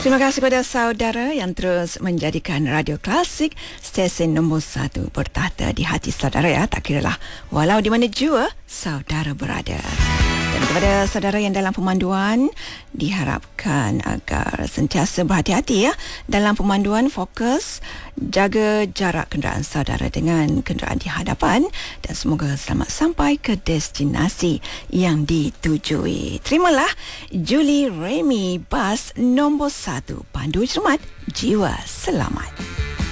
Terima kasih kepada saudara yang terus menjadikan Radio Klasik stesen nombor 1 bertahta di hati saudara ya. Tak kiralah walau di mana jua saudara berada. Dan kepada saudara yang dalam pemanduan, diharapkan agar sentiasa berhati-hati ya dalam pemanduan, fokus, jaga jarak kenderaan saudara dengan kenderaan di hadapan dan semoga selamat sampai ke destinasi yang ditujui. Terimalah Julie Remy Bas nombor 1, pandu cermat, jiwa selamat.